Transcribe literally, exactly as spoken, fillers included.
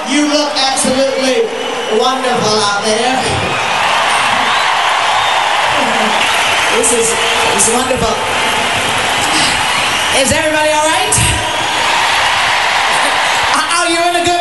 You look absolutely wonderful out there. This is, this is wonderful. Is everybody all right? Are you in a good